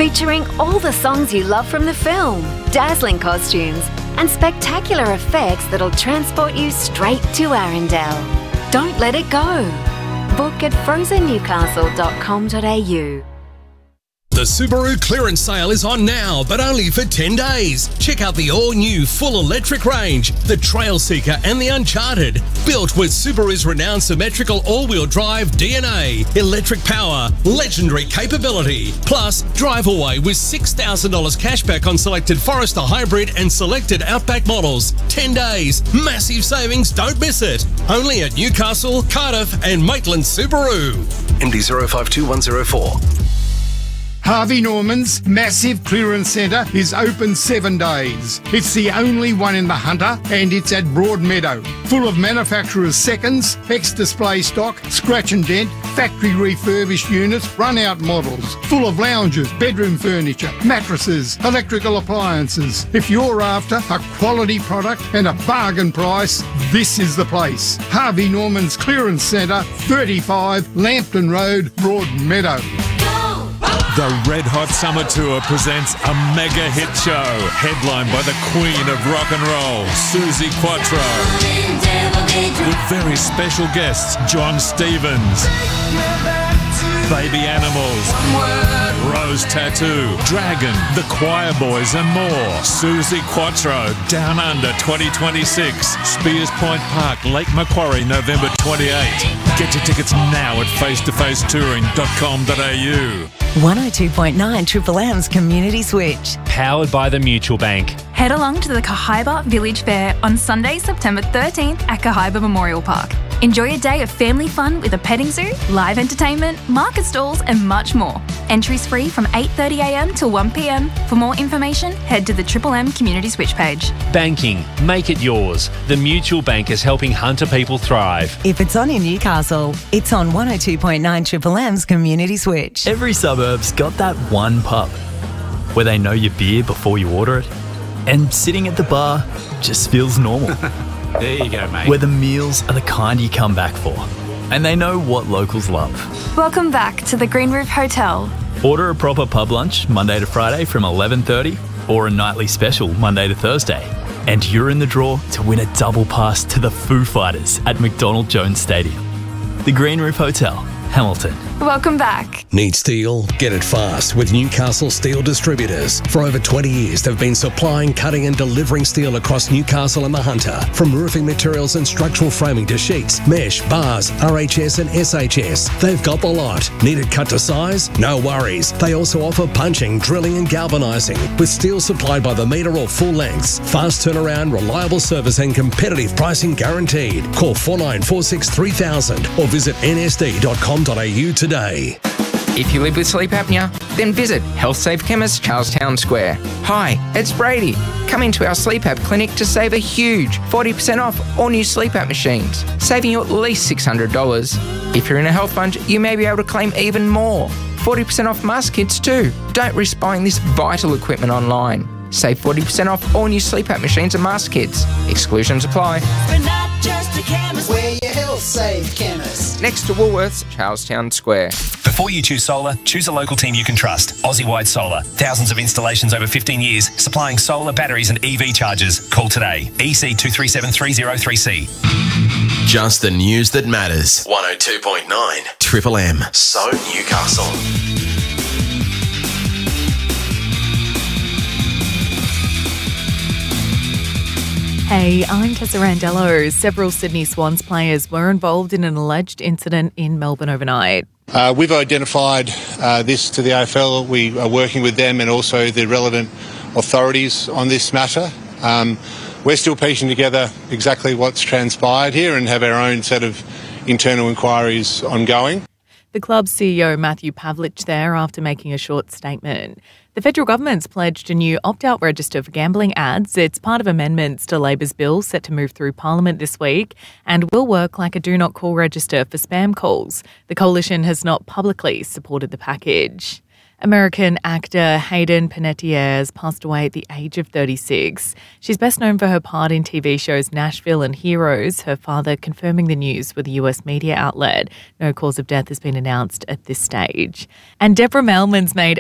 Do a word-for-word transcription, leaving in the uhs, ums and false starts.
featuring all the songs you love from the film, dazzling costumes, and spectacular effects that'll transport you straight to Arendelle. Don't let it go. Book at frozen newcastle dot com dot a u. The Subaru clearance sale is on now, but only for ten days. Check out the all-new full electric range, the Trailseeker and the Uncharted. Built with Subaru's renowned symmetrical all-wheel drive D N A, electric power, legendary capability. Plus, drive away with six thousand dollars cashback on selected Forester Hybrid and selected Outback models. ten days, massive savings, don't miss it. Only at Newcastle, Cardiff and Maitland Subaru. M D zero five two one zero four. Harvey Norman's massive clearance centre is open seven days. It's the only one in the Hunter and it's at Broadmeadow. Full of manufacturer's seconds, ex-display stock, scratch and dent, factory refurbished units, run-out models. Full of lounges, bedroom furniture, mattresses, electrical appliances. If you're after a quality product and a bargain price, this is the place. Harvey Norman's Clearance Centre, thirty-five Lambton Road, Broadmeadow. The Red Hot Summer Tour presents a mega hit show, headlined by the Queen of Rock and Roll, Suzi Quatro, with very special guests John Stevens, Baby Animals, Rose Tattoo, Dragon, The Choir Boys and more. Suzi Quatro, Down Under twenty twenty-six, Spears Point Park, Lake Macquarie, November twenty-eighth. Get your tickets now at face to face touring dot com dot a u. one oh two point nine Triple M's Community Switch. Powered by the Mutual Bank. Head along to the Cahaiba Village Fair on Sunday, September thirteenth at Cahaiba Memorial Park. Enjoy a day of family fun with a petting zoo, live entertainment, market stalls and much more. Entries free from eight thirty a m till one p m. For more information, head to the Triple M Community Switch page. Banking. Make it yours. The Mutual Bank is helping Hunter people thrive. If it's on in Newcastle, it's on one oh two point nine Triple M's Community Switch. Every suburb's got that one pub where they know your beer before you order it, and sitting at the bar just feels normal. There you go, mate. Where the meals are the kind you come back for, and they know what locals love. Welcome back to the Green Roof Hotel. Order a proper pub lunch Monday to Friday from eleven thirty or a nightly special Monday to Thursday, and you're in the draw to win a double pass to the Foo Fighters at McDonald Jones Stadium. The Green Roof Hotel, Hamilton. Welcome back. Need steel? Get it fast with Newcastle Steel Distributors. For over twenty years, they've been supplying, cutting and delivering steel across Newcastle and the Hunter. From roofing materials and structural framing to sheets, mesh, bars, R H S and S H S. They've got the lot. Need it cut to size? No worries. They also offer punching, drilling and galvanising with steel supplied by the metre or full lengths. Fast turnaround, reliable service and competitive pricing guaranteed. Call four nine four six three thousand or visit n s d dot com dot a u today. If you live with sleep apnea, then visit HealthSafe Chemist, Charlestown Square. Hi, it's Brady. Come into our sleep app clinic to save a huge forty percent off all new sleep app machines, saving you at least six hundred dollars. If you're in a health fund, you may be able to claim even more. forty percent off mask kits too. Don't risk buying this vital equipment online. Save forty percent off all new sleep app machines and mask kits. Exclusions apply. We're not just a chemist, we're your health-safe chemist. Next to Woolworths, Charlestown Square. Before you choose solar, choose a local team you can trust. Aussie-wide Solar. Thousands of installations over fifteen years, supplying solar, batteries and E V chargers. Call today. E C two three seven three zero three C. Just the news that matters. one oh two point nine Triple M. So Newcastle. Hey, I'm Tessa Randello. Several Sydney Swans players were involved in an alleged incident in Melbourne overnight. Uh, we've identified uh, this to the A F L. We are working with them and also the relevant authorities on this matter. Um, we're still piecing together exactly what's transpired here and have our own set of internal inquiries ongoing. The club's C E O Matthew Pavlich there after making a short statement. The federal government's pledged a new opt-out register for gambling ads. It's part of amendments to Labor's bill set to move through Parliament this week and will work like a do-not-call register for spam calls. The coalition has not publicly supported the package. American actor Hayden Panettiere has passed away at the age of thirty-six. She's best known for her part in T V shows Nashville and Heroes, her father confirming the news with a U S media outlet. No cause of death has been announced at this stage. And Deborah Melman's made